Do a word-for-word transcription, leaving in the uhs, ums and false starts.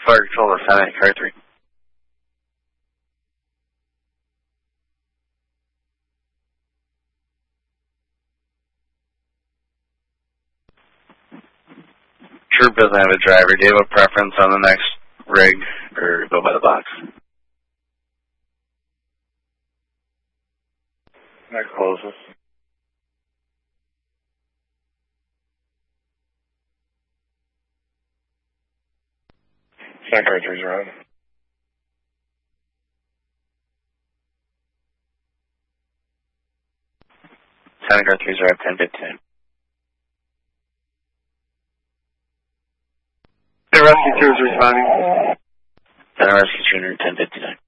Fire control to Santa Car three. Troop doesn't have a driver. Do you have a preference on the next rig, or go by the box? Next closest. Santa Car three's around. Santa Car three's arrived ten fifty-nine. The Rescue two is responding. Center Rescue two ten fifty-nine.